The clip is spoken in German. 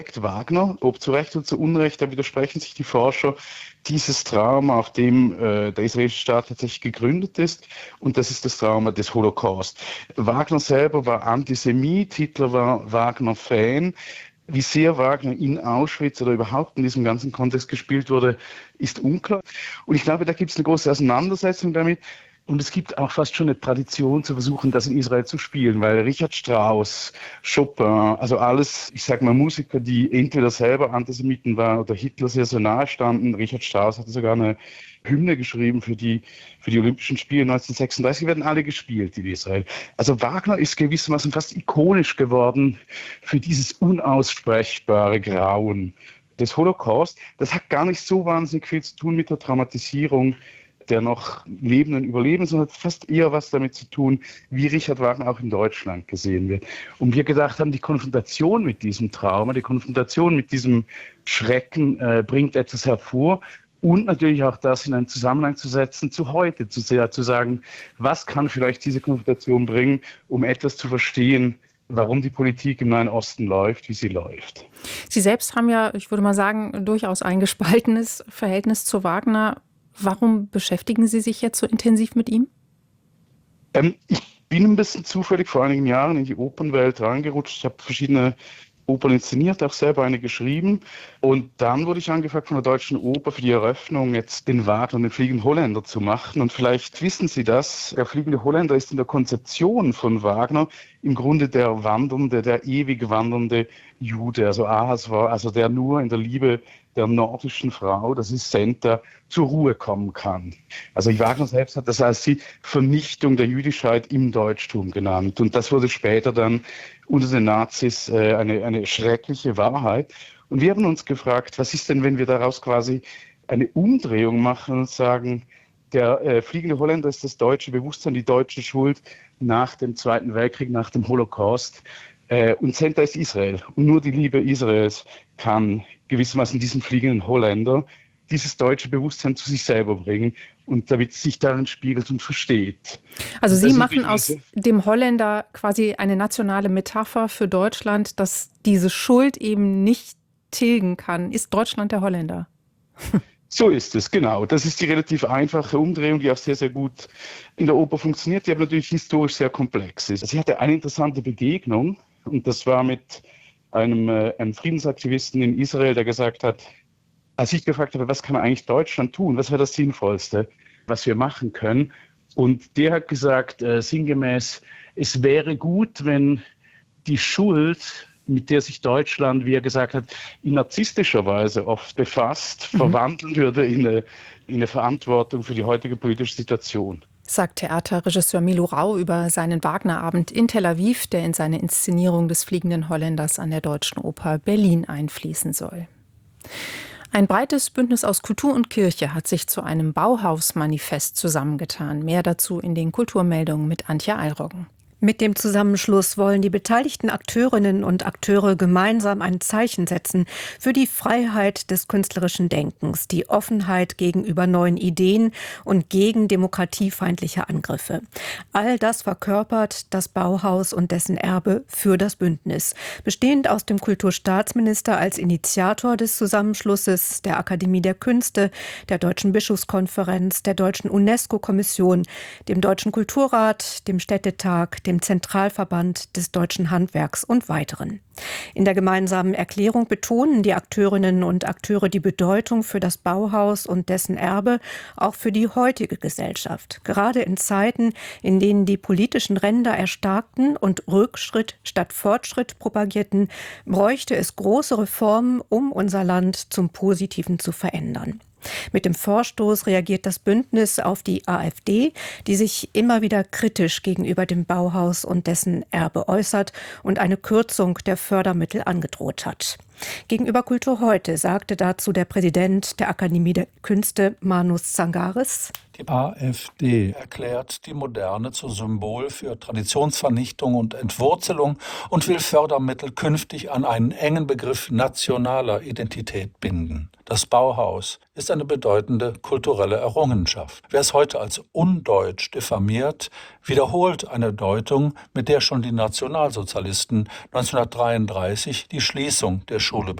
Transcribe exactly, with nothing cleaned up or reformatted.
Wagner, ob zu Recht oder zu Unrecht, da widersprechen sich die Forscher, dieses Trauma, auf dem äh, der israelische Staat tatsächlich gegründet ist, und das ist das Trauma des Holocaust. Wagner selber war Antisemit, Hitler war Wagner-Fan. Wie sehr Wagner in Auschwitz oder überhaupt in diesem ganzen Kontext gespielt wurde, ist unklar. Und ich glaube, da gibt es eine große Auseinandersetzung damit. Und es gibt auch fast schon eine Tradition zu versuchen, das in Israel zu spielen, weil Richard Strauss, Chopin, also alles, ich sage mal Musiker, die entweder selber Antisemiten waren oder Hitler sehr, sehr nahe standen. Richard Strauss hatte sogar eine Hymne geschrieben für die, für die Olympischen Spiele neunzehnhundertsechsunddreißig, werden alle gespielt in Israel. Also Wagner ist gewissermaßen fast ikonisch geworden für dieses unaussprechbare Grauen des Holocaust. Das hat gar nicht so wahnsinnig viel zu tun mit der Traumatisierung der noch lebenden Überlebenden, sondern hat fast eher was damit zu tun, wie Richard Wagner auch in Deutschland gesehen wird. Und wir gedacht haben, die Konfrontation mit diesem Trauma, die Konfrontation mit diesem Schrecken äh, bringt etwas hervor, und natürlich auch das in einen Zusammenhang zu setzen zu heute, zu, sehr, zu sagen, was kann vielleicht diese Konfrontation bringen, um etwas zu verstehen, warum die Politik im Nahen Osten läuft, wie sie läuft. Sie selbst haben ja, ich würde mal sagen, durchaus ein gespaltenes Verhältnis zu Wagner. Warum beschäftigen Sie sich jetzt so intensiv mit ihm? Ähm, ich bin ein bisschen zufällig vor einigen Jahren in die Opernwelt reingerutscht. Ich habe verschiedene Opern inszeniert, auch selber eine geschrieben. Und dann wurde ich angefragt von der Deutschen Oper für die Eröffnung, jetzt den Wagner und den Fliegenden Holländer zu machen. Und vielleicht wissen Sie das, der Fliegende Holländer ist in der Konzeption von Wagner im Grunde der wandernde, der ewig wandernde Jude. Also Ahasver, also der nur in der Liebe der nordischen Frau, das ist Senta, zur Ruhe kommen kann. Also Wagner selbst hat das als die Vernichtung der Jüdischkeit im Deutschtum genannt. Und das wurde später dann unter den Nazis äh, eine, eine schreckliche Wahrheit. Und wir haben uns gefragt, was ist denn, wenn wir daraus quasi eine Umdrehung machen und sagen, der äh, Fliegende Holländer ist das deutsche Bewusstsein, die deutsche Schuld nach dem Zweiten Weltkrieg, nach dem Holocaust. Äh, und Senta ist Israel. Und nur die Liebe Israels kann gewissermaßen diesen Fliegenden Holländer dieses deutsche Bewusstsein zu sich selber bringen und damit es sich darin spiegelt und versteht. Also und Sie machen aus dem Holländer quasi eine nationale Metapher für Deutschland, dass diese Schuld eben nicht tilgen kann. Ist Deutschland der Holländer? So ist es, genau. Das ist die relativ einfache Umdrehung, die auch sehr, sehr gut in der Oper funktioniert, die aber natürlich historisch sehr komplex ist. Also ich hatte eine interessante Begegnung, und das war mit einem, äh, einem Friedensaktivisten in Israel, der gesagt hat, als ich gefragt habe, was kann eigentlich Deutschland tun, was wäre das Sinnvollste, was wir machen können, und der hat gesagt, äh, sinngemäß, es wäre gut, wenn die Schuld, mit der sich Deutschland, wie er gesagt hat, in narzisstischer Weise oft befasst, mhm. verwandeln würde in eine, in eine Verantwortung für die heutige politische Situation. Sagt Theaterregisseur Milo Rau über seinen Wagner-Abend in Tel Aviv, der in seine Inszenierung des Fliegenden Holländers an der Deutschen Oper Berlin einfließen soll. Ein breites Bündnis aus Kultur und Kirche hat sich zu einem Bauhaus-Manifest zusammengetan. Mehr dazu in den Kulturmeldungen mit Antje Eilroggen. Mit dem Zusammenschluss wollen die beteiligten Akteurinnen und Akteure gemeinsam ein Zeichen setzen für die Freiheit des künstlerischen Denkens, die Offenheit gegenüber neuen Ideen und gegen demokratiefeindliche Angriffe. All das verkörpert das Bauhaus und dessen Erbe für das Bündnis. Bestehend aus dem Kulturstaatsminister als Initiator des Zusammenschlusses, der Akademie der Künste, der Deutschen Bischofskonferenz, der Deutschen UNESCO-Kommission, dem Deutschen Kulturrat, dem Städtetag, dem Zentralverband des Deutschen Handwerks und weiteren. In der gemeinsamen Erklärung betonen die Akteurinnen und Akteure die Bedeutung für das Bauhaus und dessen Erbe auch für die heutige Gesellschaft. Gerade in Zeiten, in denen die politischen Ränder erstarkten und Rückschritt statt Fortschritt propagierten, bräuchte es große Reformen, um unser Land zum Positiven zu verändern. Mit dem Vorstoß reagiert das Bündnis auf die AfD, die sich immer wieder kritisch gegenüber dem Bauhaus und dessen Erbe äußert und eine Kürzung der Fördermittel angedroht hat. Gegenüber Kultur heute sagte dazu der Präsident der Akademie der Künste, Manus Zangaris: Die AfD erklärt die Moderne zum Symbol für Traditionsvernichtung und Entwurzelung und will Fördermittel künftig an einen engen Begriff nationaler Identität binden. Das Bauhaus ist eine bedeutende kulturelle Errungenschaft. Wer es heute als undeutsch diffamiert, wiederholt eine Deutung, mit der schon die Nationalsozialisten neunzehnhundertdreiunddreißig die Schließung der Schule